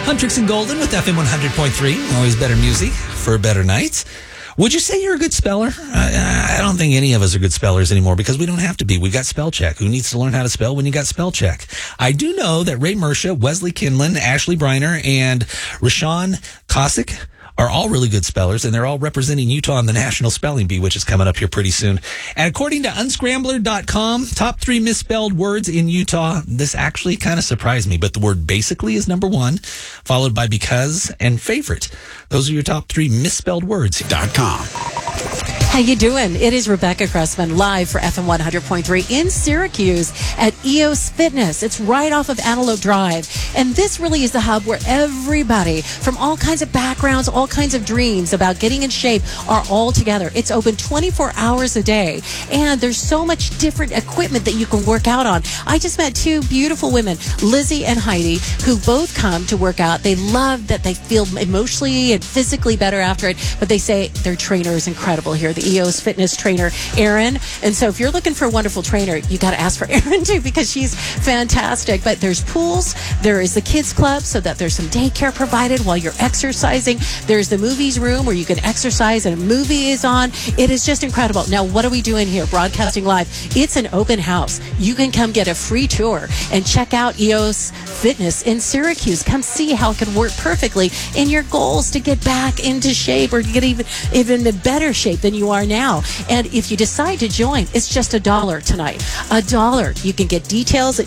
Huntrix and Golden with FM 100.3. Always better music for better nights. Would you say you're a good speller? I don't think any of us are good spellers anymore because we don't have to be. We've got spell check. Who needs to learn how to spell when you got spell check? I do know that Ray Mersha, Wesley Kinlan, Ashley Briner, and Rashawn Cossack are all really good spellers, and they're all representing Utah on the National Spelling Bee, which is coming up here pretty soon. And according to unscrambler.com, top 3 misspelled words in Utah. This actually kind of surprised me, but the word basically is number 1, followed by because and favorite. Those are your top 3 misspelled words.com. How you doing? It is Rebecca Cressman live for FM 100.3 in Syracuse at EOS Fitness. It's right off of Antelope Drive. And this really is the hub where everybody from all kinds of backgrounds, all kinds of dreams about getting in shape are all together. It's open 24 hours a day. And there's so much different equipment that you can work out on. I just met 2 beautiful women, Lizzie and Heidi, who both come to work out. They love that they feel emotionally and physically better after it. But they say their trainer is incredible here. The EOS Fitness trainer, Erin. And so if you're looking for a wonderful trainer, you got to ask for Erin too because she's fantastic. But there's pools, there is the kids club so that there's some daycare provided while you're exercising. There's the movies room where you can exercise and a movie is on. It is just incredible. Now, what are we doing here? Broadcasting live. It's an open house. You can come get a free tour and check out EOS Fitness in Syracuse. Come see how it can work perfectly in your goals to get back into shape or to get even in better shape than you are now. And if you decide to join, it's just $1 tonight. $1. You can get details at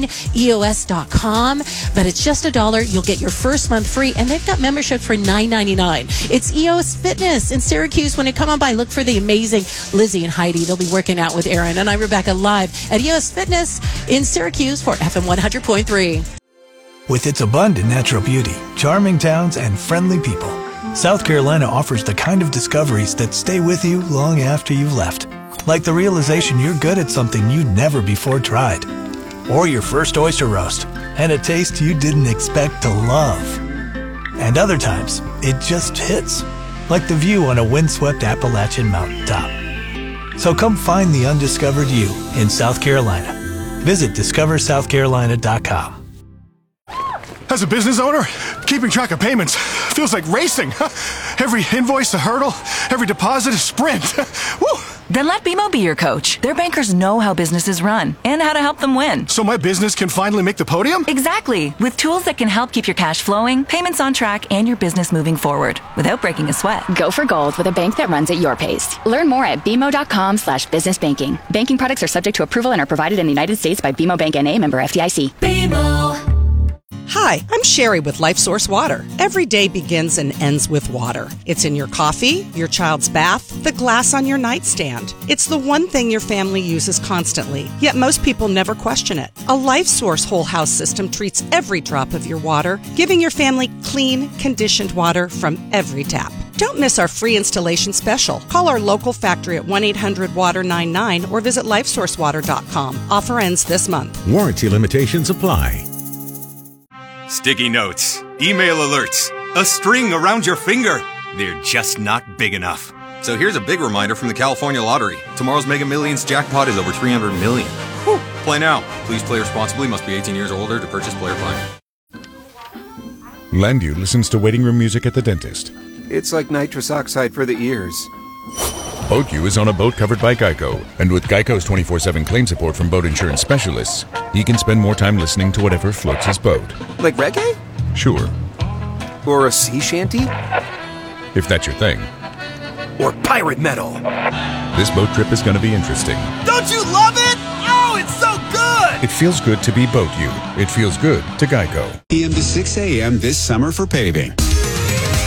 joineos.com, but it's just $1. You'll get your first month free, and they've got membership for $9.99. It's EOS Fitness in Syracuse. When you come on by, look for the amazing Lizzie and Heidi. They'll be working out with Erin, and I'm Rebecca live at EOS Fitness in Syracuse for FM 100.3. With its abundant natural beauty, charming towns, and friendly people, South Carolina offers the kind of discoveries that stay with you long after you've left. Like the realization you're good at something you'd never before tried. Or your first oyster roast, and a taste you didn't expect to love. And other times, it just hits. Like the view on a windswept Appalachian mountaintop. So come find the undiscovered you in South Carolina. Visit discoversouthcarolina.com. As a business owner, keeping track of payments feels like racing. Every invoice a hurdle, every deposit a sprint. Woo! Then let BMO be your coach. Their bankers know how businesses run and how to help them win. So my business can finally make the podium? Exactly. With tools that can help keep your cash flowing, payments on track, and your business moving forward without breaking a sweat. Go for gold with a bank that runs at your pace. Learn more at bmo.com/businessbanking. Banking products are subject to approval and are provided in the United States by BMO Bank N.A. member FDIC. BMO. Hi, I'm Sherry with LifeSource Water. Every day begins and ends with water. It's in your coffee, your child's bath, the glass on your nightstand. It's the one thing your family uses constantly, yet most people never question it. A LifeSource whole house system treats every drop of your water, giving your family clean, conditioned water from every tap. Don't miss our free installation special. Call our local factory at 1-800-WATER-99 or visit lifesourcewater.com. Offer ends this month. Warranty limitations apply. Sticky notes, email alerts, a string around your finger. They're just not big enough. So here's a big reminder from the California Lottery. Tomorrow's Mega Millions jackpot is over $300 million. Whew. Play now. Please play responsibly. Must be 18 years or older to purchase player plan. Landu listens to waiting room music at the dentist. It's like nitrous oxide for the ears. Boat U is on a boat covered by Geico, and with Geico's 24/7 claim support from boat insurance specialists, he can spend more time listening to whatever floats his boat. Like reggae? Sure. Or a sea shanty? If that's your thing. Or pirate metal? This boat trip is going to be interesting. Don't you love it? Oh, it's so good! It feels good to be Boat U. It feels good to Geico. PM to 6 a.m. this summer for paving.